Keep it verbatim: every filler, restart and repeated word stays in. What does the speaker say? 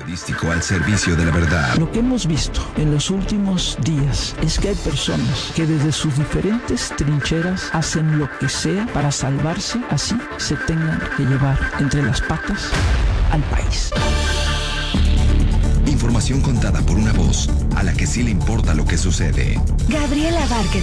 periodístico al servicio de la verdad. Lo que hemos visto en los últimos días es que hay personas que desde sus diferentes trincheras hacen lo que sea para salvarse, así se tengan que llevar entre las patas al país. Información contada por una voz a la que sí le importa lo que sucede. Gabriela Márquez.